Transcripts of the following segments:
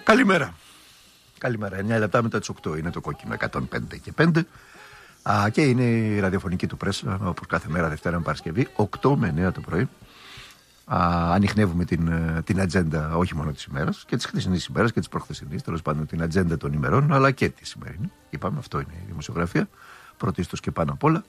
Καλημέρα. Καλημέρα. 9 λεπτά μετά τις 8 είναι το κόκκινο 105 και 5. Και είναι η ραδιοφωνική του πρέσσα, όπως κάθε μέρα Δευτέρα με Παρασκευή, 8 με 9 το πρωί. Ανιχνεύουμε την ατζέντα όχι μόνο της ημέρας και της χθεσινής ημέρας και της προχθεσινής, τέλος πάντων την ατζέντα των ημερών, αλλά και τη σημερινή. Είπαμε, αυτό είναι η δημοσιογραφία, πρωτίστως και πάνω απ' όλα.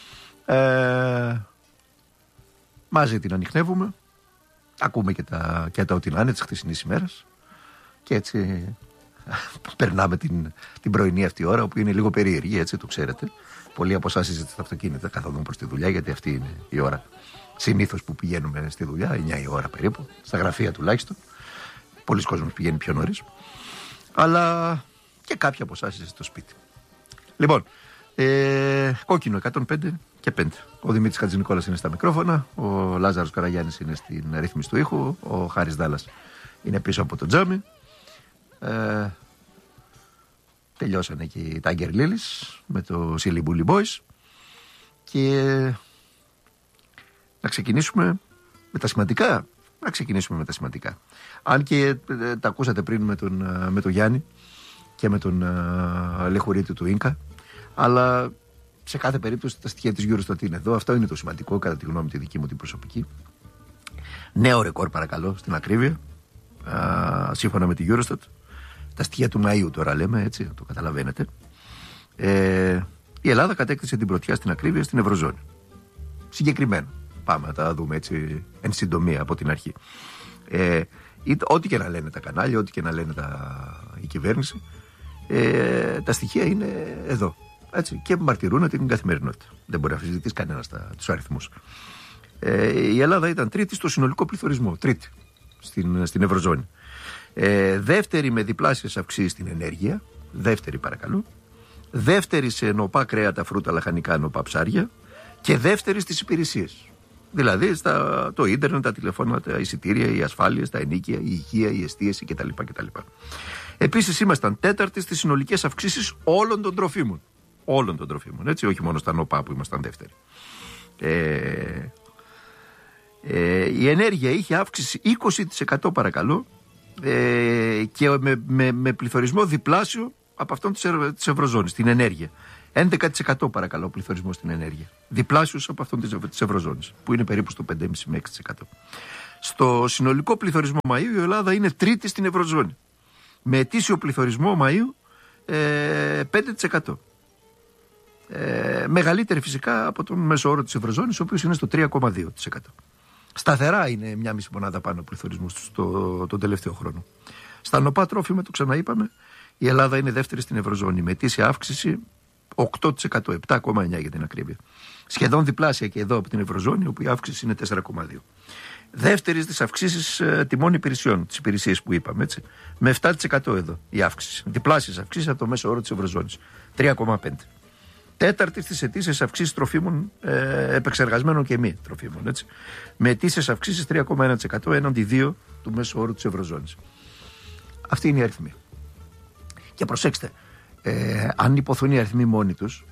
Μαζί την ανιχνεύουμε, ακούμε και τα ό,τι να είναι της χθεσινής ημέρας και έτσι περνάμε την πρωινή αυτή ώρα, που είναι λίγο περίεργη, έτσι το ξέρετε. Πολλοί από εσάς είστε στα αυτοκίνητα καθοδόν προς τη δουλειά, γιατί αυτή είναι η ώρα συνήθως που πηγαίνουμε στη δουλειά, 9 η ώρα περίπου, στα γραφεία τουλάχιστον. Πολλοί κόσμος πηγαίνει πιο νωρίς. Αλλά και κάποιοι από εσάς είστε στο σπίτι. Λοιπόν, κόκκινο 105 και 5. Ο Δημήτρης Χατζηνικόλας είναι στα μικρόφωνα, ο Λάζαρος Καραγιάννης είναι στην ρύθμιση του ήχου, ο Χάρης Δάλλας είναι πίσω από το τζάμι. Τελειώσανε και οι Tiger Lilies με το Silly Bully Boys και να ξεκινήσουμε με τα σημαντικά. Αν και τα ακούσατε πριν με τον Γιάννη και με τον Λεχουρίτη του Ίνκα, αλλά σε κάθε περίπτωση τα στοιχεία της Eurostat είναι εδώ. Αυτό είναι το σημαντικό, κατά τη γνώμη τη δική μου την προσωπική. Νέο ρεκόρ, παρακαλώ, στην ακρίβεια, σύμφωνα με τη Eurostat. Τα στοιχεία του Μαΐου τώρα λέμε, έτσι, το καταλαβαίνετε. Η Ελλάδα κατέκτησε την πρωτιά στην ακρίβεια στην Ευρωζώνη. Συγκεκριμένα. Πάμε να τα δούμε έτσι εν συντομία από την αρχή. Ό,τι και να λένε τα κανάλια, ό,τι και να λένε η κυβέρνηση, τα στοιχεία είναι εδώ. Έτσι, και μαρτυρούν την καθημερινότητα. Δεν μπορεί να αμφισβητήσει κανένας τους αριθμούς. Η Ελλάδα ήταν τρίτη στο συνολικό πληθωρισμό. Τρίτη στην Ευρωζώνη. Δεύτερη με διπλάσιες αυξήσεις στην ενέργεια. Δεύτερη, παρακαλώ. Δεύτερη σε νοπά κρέατα, φρούτα, λαχανικά, νοπά ψάρια. Και δεύτερη στις υπηρεσίες. Δηλαδή το ίντερνετ, τα τηλεφώνα, τα εισιτήρια, οι ασφάλειες, τα ενοίκια, η υγεία, η εστίαση κτλ. Επίσης ήμασταν τέταρτη στις συνολικές αυξήσεις όλων των τροφίμων. Όλων των τροφίμων, έτσι, όχι μόνο στα νοπά που ήμασταν δεύτεροι. Η ενέργεια είχε αύξηση 20%, παρακαλώ, και με πληθωρισμό διπλάσιο από αυτόν της Ευρωζώνης, στην ενέργεια. 11% παρακαλώ πληθωρισμό στην ενέργεια. Διπλάσιος από αυτόν της Ευρωζώνης, που είναι περίπου στο 5,5 με 6%. Στο συνολικό πληθωρισμό Μαΐου η Ελλάδα είναι τρίτη στην Ευρωζώνη. Με ετήσιο πληθωρισμό Μαΐου 5%. Μεγαλύτερη φυσικά από τον μέσο όρο της Ευρωζώνης, ο οποίος είναι στο 3,2%. Σταθερά είναι μια μισή μονάδα πάνω ο πληθωρισμός τον τελευταίο χρόνο. Στα νοπά τρόφιμα, το ξαναείπαμε, η Ελλάδα είναι δεύτερη στην Ευρωζώνη με ετήσια αύξηση 8%, 7,9% για την ακρίβεια. Σχεδόν διπλάσια και εδώ από την Ευρωζώνη, όπου η αύξηση είναι 4,2%. Δεύτερη στις αυξήσεις τιμών υπηρεσιών, τις υπηρεσίες που είπαμε, έτσι, με 7% εδώ η αύξηση. Διπλάσιες αυξήσεις από το μέσο όρο της Ευρωζώνης, 3,5%. Τέταρτη στις αιτήσεις αυξήσεις τροφίμων, επεξεργασμένων και μη τροφίμων, έτσι, με αιτήσεις αυξήσεις 3,1% έναντι 2% του μέσου όρου της Ευρωζώνης. Αυτή είναι η αριθμή. Και προσέξτε, αν υποθούν οι αριθμοί μόνοι τους,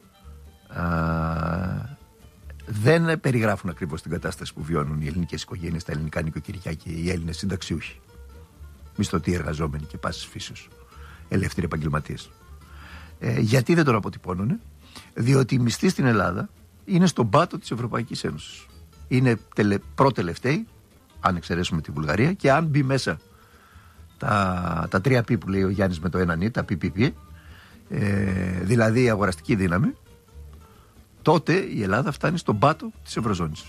δεν περιγράφουν ακριβώς την κατάσταση που βιώνουν οι ελληνικές οικογένειες, τα ελληνικά νοικοκυριά και οι Έλληνες συνταξιούχοι, μισθωτοί εργαζόμενοι και πάσης φύσεως, ελεύθεροι επαγγελματίες. Γιατί δεν τον αποτυπώνουνε? Διότι οι μισθοί στην Ελλάδα είναι στον πάτο της Ευρωπαϊκής Ένωσης. Είναι προτελευταίοι, αν εξαιρέσουμε τη Βουλγαρία, και αν μπει μέσα τα 3P που λέει ο Γιάννης με το έναν ή, τα PPP, δηλαδή η αγοραστική δύναμη, τότε η Ελλάδα φτάνει στον πάτο της Ευρωζώνης.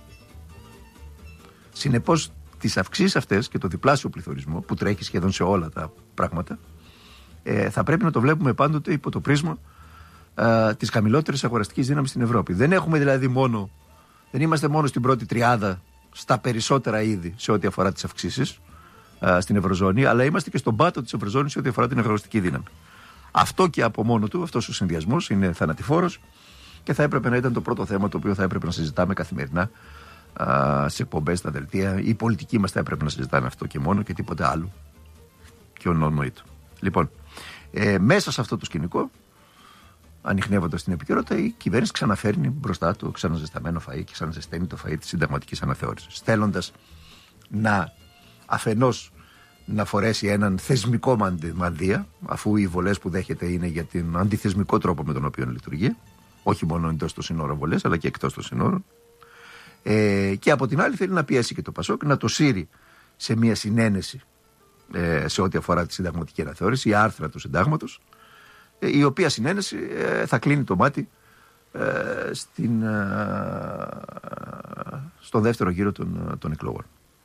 Συνεπώς, τις αυξήσεις αυτές και το διπλάσιο πληθωρισμό που τρέχει σχεδόν σε όλα τα πράγματα, θα πρέπει να το βλέπουμε πάντοτε υπό το πρίσμα της χαμηλότερης αγοραστικής δύναμης στην Ευρώπη. Δεν είμαστε μόνο στην πρώτη τριάδα στα περισσότερα είδη σε ό,τι αφορά τις αυξήσεις στην Ευρωζώνη, αλλά είμαστε και στον πάτο της Ευρωζώνης σε ό,τι αφορά την αγοραστική δύναμη. Αυτό και από μόνο του, αυτός ο συνδυασμός είναι θανατηφόρος και θα έπρεπε να ήταν το πρώτο θέμα το οποίο θα έπρεπε να συζητάμε καθημερινά σε εκπομπές, στα δελτία. Οι πολιτικοί μας θα έπρεπε να συζητάνε αυτό και μόνο και τίποτε άλλο. Και ονόητο. Λοιπόν, μέσα σε αυτό το σκηνικό, ανιχνεύοντας την επικαιρότητα, η κυβέρνηση ξαναφέρνει μπροστά του ξαναζεσταμένο φαΐ και ξαναζεσταίνει το φαΐ της συνταγματικής αναθεώρησης. Θέλοντας να αφενός να φορέσει έναν θεσμικό μανδύα, αφού οι βολές που δέχεται είναι για τον αντιθεσμικό τρόπο με τον οποίο λειτουργεί, όχι μόνο εντός των συνόρων βολές, αλλά και εκτός των συνόρων. Και από την άλλη θέλει να πιέσει και το Πασόκ να το σύρει σε μια συνένεση σε ό,τι αφορά τη συνταγματική αναθεώρηση, η άρθρα του συντάγματος, η οποία συνένεση θα κλείνει το μάτι στο δεύτερο γύρο των εκλογών.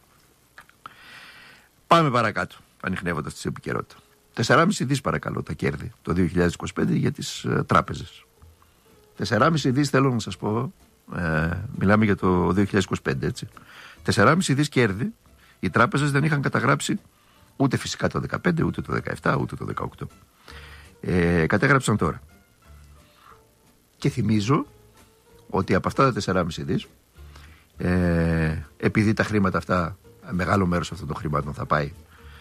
Πάμε παρακάτω, ανιχνεύοντας τη επικαιρότητα. 4,5 δις παρακαλώ τα κέρδη το 2025 για τις τράπεζες. 4,5 δις θέλω να σας πω, μιλάμε για το 2025, έτσι. 4,5 δις κέρδη οι τράπεζες δεν είχαν καταγράψει ούτε φυσικά το 2015, ούτε το 2017, ούτε το 2018. Κατέγραψαν τώρα. Και θυμίζω ότι από αυτά τα 4,5 δις, επειδή τα χρήματα αυτά, μεγάλο μέρος αυτών των χρημάτων θα πάει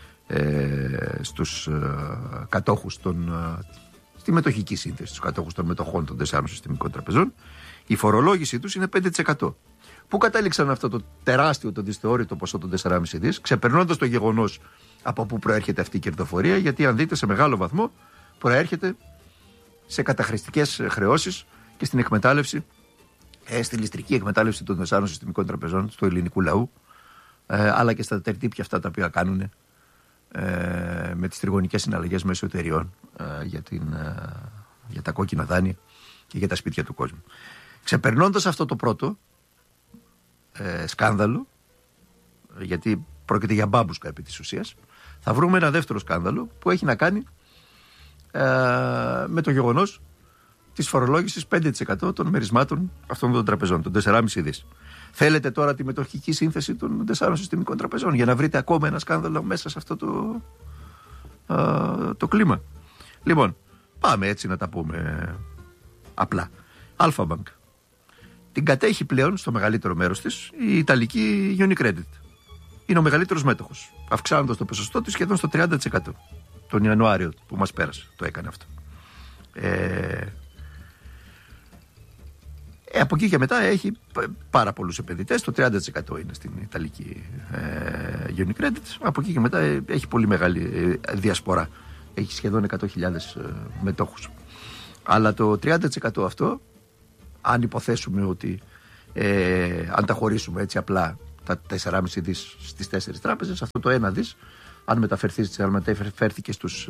στους κατόχους στη μετοχική σύνθεση, στους κατόχους των μετοχών των 4 συστημικών τραπεζών, η φορολόγησή τους είναι 5%. Πού κατέληξαν αυτό το τεράστιο, το δυσθεώρητο ποσό των 4,5 δις, ξεπερνώντας το γεγονός από πού προέρχεται αυτή η κερδοφορία, γιατί αν δείτε σε μεγάλο βαθμό προέρχεται σε καταχρηστικές χρεώσεις και στην εκμετάλλευση, στη ληστρική εκμετάλλευση των 4 συστημικών τραπεζών του ελληνικού λαού, αλλά και στα τερτύπια αυτά τα οποία κάνουν με τις τριγωνικές συναλλαγές μέσω εταιριών για τα κόκκινα δάνεια και για τα σπίτια του κόσμου. Ξεπερνώντας αυτό το πρώτο σκάνδαλο, γιατί πρόκειται για μπάμπουσκα επί της ουσίας, θα βρούμε ένα δεύτερο σκάνδαλο που έχει να κάνει με το γεγονός της φορολόγησης 5% των μερισμάτων αυτών των τραπεζών, των 4,5 δις. Θέλετε τώρα τη μετοχική σύνθεση των 4 συστημικών τραπεζών για να βρείτε ακόμα ένα σκάνδαλο μέσα σε αυτό το κλίμα. Λοιπόν, πάμε έτσι να τα πούμε απλά. Αλφα-Bank. Την κατέχει πλέον στο μεγαλύτερο μέρος της η Ιταλική Unicredit. Είναι ο μεγαλύτερος μέτοχος, αυξάνοντας το ποσοστό της σχεδόν στο 30%. Τον Ιανουάριο που μας πέρασε το έκανε αυτό. Από εκεί και μετά έχει πάρα πολλούς επενδυτές. Το 30% είναι στην Ιταλική Unicredit. Από εκεί και μετά έχει πολύ μεγάλη διασπορά. Έχει σχεδόν 100.000 μετόχους. Αλλά το 30% αυτό, αν υποθέσουμε ότι αν τα χωρίσουμε έτσι απλά τα 4,5 δις στις 4 τράπεζες, αυτό το 1 δις, αν μεταφέρθηκε στους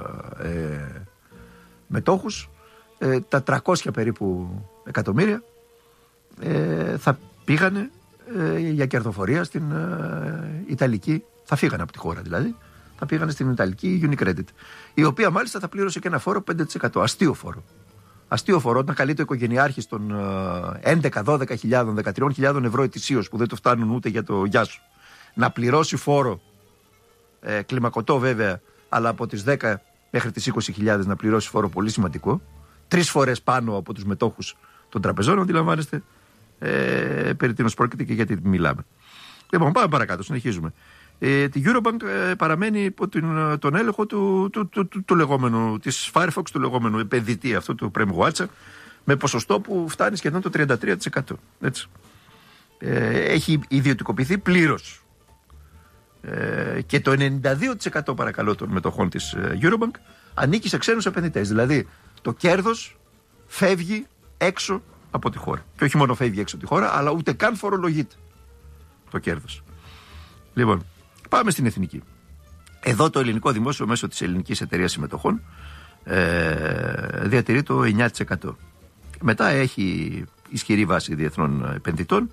μετόχους, τα 300 περίπου εκατομμύρια θα πήγανε για κερδοφορία στην Ιταλική, θα φύγανε από τη χώρα δηλαδή, θα πήγανε στην Ιταλική Unicredit, η οποία μάλιστα θα πλήρωσε και ένα φόρο 5%, αστείο φόρο. Αστείο φόρο, όταν καλεί το οικογενειάρχης των 11, 12.000, 13.000 ευρώ ετησίως, που δεν το φτάνουν ούτε για το γεια σου, να πληρώσει φόρο, κλιμακωτό βέβαια, αλλά από τις 10 μέχρι τις 20.000 να πληρώσει φόρο πολύ σημαντικό, 3 φορές πάνω από τους μετόχους των τραπεζών, αντιλαμβάνεστε περί τίνος πρόκειται και γιατί μιλάμε. Λοιπόν, πάμε παρακάτω, συνεχίζουμε. Τη Eurobank παραμένει υπό τον έλεγχο του λεγόμενου, της Firefox, του λεγόμενου επενδυτή αυτού του Prem Watcha, με ποσοστό που φτάνει σχεδόν το 33%. Έτσι. Έχει ιδιωτικοποιηθεί πλήρως. Και το 92% παρακαλώ των μετοχών της Eurobank ανήκει σε ξένους επενδυτές. Δηλαδή το κέρδος φεύγει έξω από τη χώρα. Και όχι μόνο φεύγει έξω από τη χώρα, αλλά ούτε καν φορολογείται το κέρδος. Λοιπόν, πάμε στην εθνική. Εδώ το ελληνικό δημόσιο μέσω της ελληνικής εταιρείας συμμετοχών διατηρεί το 9%. Μετά έχει ισχυρή βάση διεθνών επενδυτών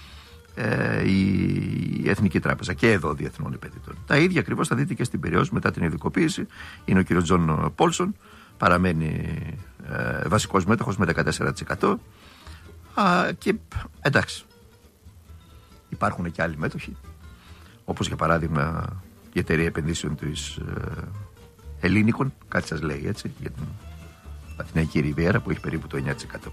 η Εθνική Τράπεζα, και εδώ διεθνών επενδυτών. Τα ίδια ακριβώς θα δείτε και στην περίοδο μετά την ειδικοποίηση. Είναι ο κ. Τζον Πόλσον, παραμένει βασικός μέτοχος με 14%. Και εντάξει, υπάρχουν και άλλοι μέτοχοι, όπως για παράδειγμα η εταιρεία επενδύσεων της Ελλήνικων, κάτι σας λέει έτσι, για την Αθηναϊκή Ριβιέρα, που έχει περίπου το 9%.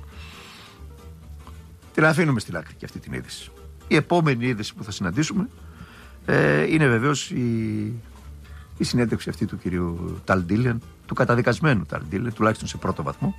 Την αφήνουμε στη άκρη και αυτή την είδηση. Η επόμενη είδηση που θα συναντήσουμε είναι βεβαίως η συνέντευξη αυτή του κυρίου Ταλντίλεν, του καταδικασμένου Ταλντίλεν, τουλάχιστον σε πρώτο βαθμό,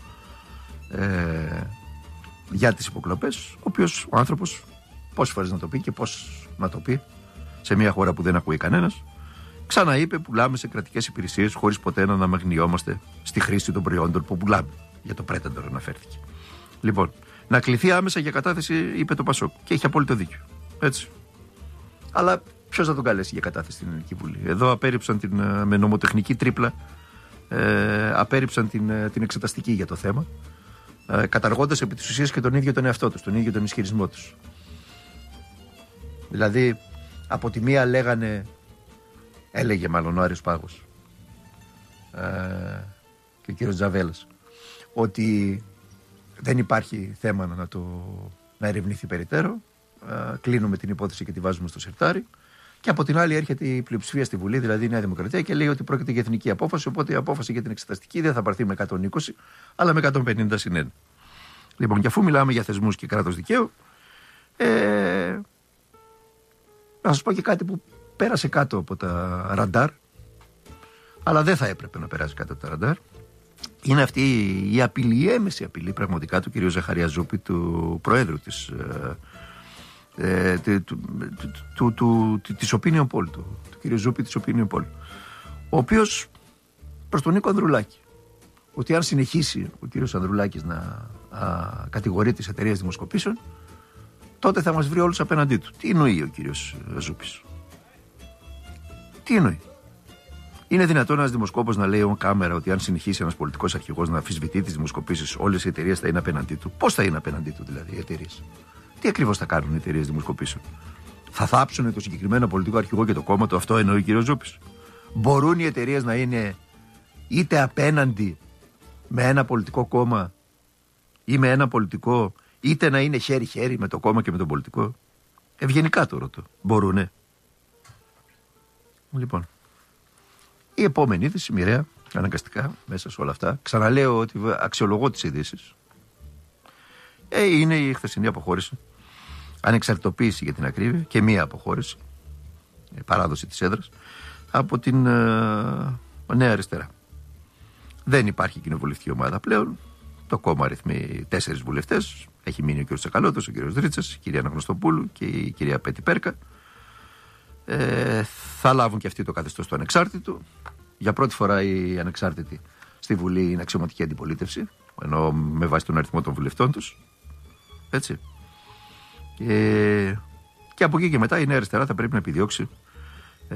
για τις υποκλοπές, ο οποίος ο άνθρωπος, πόσες φορές να το πει και πώς να το πει σε μια χώρα που δεν ακούει κανένας, Ξαναείπε, πουλάμε σε κρατικές υπηρεσίες χωρίς ποτέ να αναμαγνιόμαστε στη χρήση των προϊόντων που πουλάμε. Για το Predator αναφέρθηκε. Λοιπόν, να κληθεί άμεσα για κατάθεση, είπε το Πασόκ. Και έχει απόλυτο δίκιο. Έτσι. Αλλά ποιος θα τον καλέσει για κατάθεση στην Ελληνική Βουλή? Εδώ απέρριψαν με νομοτεχνική τρίπλα, απέρριψαν την εξεταστική για το θέμα, καταργώντας επί της ουσίας και τον ίδιο τον εαυτό τους, τον ίδιο τον ισχυρισμό τους. Δηλαδή, από τη μία έλεγε μάλλον ο Άρης Πάγος και ο κύριος Τζαβέλας, ότι δεν υπάρχει θέμα να ερευνηθεί περιττέρω, κλείνουμε την υπόθεση και τη βάζουμε στο σιρτάρι. Και από την άλλη έρχεται η πλειοψηφία στη Βουλή, δηλαδή η Νέα Δημοκρατία, και λέει ότι πρόκειται για εθνική απόφαση, οπότε η απόφαση για την εξεταστική δεν θα πάρθει με 120, αλλά με 150 συν 1. Λοιπόν, και αφού μιλάμε για θεσμούς και κράτος δικαίου, να σας πω και κάτι που πέρασε κάτω από τα ραντάρ, αλλά δεν θα έπρεπε να περάσει κάτω από τα ραντάρ. Είναι αυτή η απειλή, η έμεση απειλή πραγματικά του κ. Ζαχαρία Ζούπη, του Προέδρου της Opinion Poll, του κ. Ζούπη της Opinion Poll, ο οποίος προς τον Νίκο Ανδρουλάκη, ότι αν συνεχίσει ο κ. Ανδρουλάκης να κατηγορεί τις εταιρείες δημοσκοπήσεων, τότε θα μας βρει όλους απέναντί του. Τι εννοεί ο κ. Ζούπης? Τι εννοεί? Είναι δυνατόν ένας δημοσκόπος να λέει on camera ότι αν συνεχίσει ένας πολιτικός αρχηγός να αμφισβητεί τις δημοσκοπήσεις, όλες οι εταιρείες θα είναι απέναντί του? Πώς θα είναι απέναντί του δηλαδή οι εταιρείες? Τι ακριβώς θα κάνουν οι εταιρείες δημοσκοπήσεων? Θα θάψουν το συγκεκριμένο πολιτικό αρχηγό και το κόμμα του? Αυτό εννοεί ο κ. Ζούπης? Μπορούν οι εταιρείες να είναι είτε απέναντι με ένα πολιτικό κόμμα ή με ένα πολιτικό, είτε να είναι χέρι-χέρι με το κόμμα και με τον πολιτικό? Ευγενικά το ρωτώ. Μπορούνε? Λοιπόν, η επόμενη είδηση, μοιραία, αναγκαστικά, μέσα σε όλα αυτά, ξαναλέω ότι αξιολογώ τις ειδήσεις, είναι η χθεσινή αποχώρηση, ανεξαρτητοποίηση για την ακρίβεια, και μία αποχώρηση, παράδοση της έδρας, από την Νέα Αριστερά. Δεν υπάρχει κοινοβουλευτική ομάδα πλέον. Το κόμμα αριθμεί 4 βουλευτές. Έχει μείνει ο κ. Τσακαλώτος, ο κ. Δρίτσας, η κυρία Αναγνωστοπούλου και η κυρία Πέτη Πέρκα. Θα λάβουν και αυτοί το καθεστώς του ανεξάρτητου. Για πρώτη φορά οι ανεξάρτητοι στη Βουλή είναι αξιωματική αντιπολίτευση, ενώ με βάση τον αριθμό των βουλευτών τους. Έτσι. Και από εκεί και μετά η Νέα Αριστερά θα πρέπει να επιδιώξει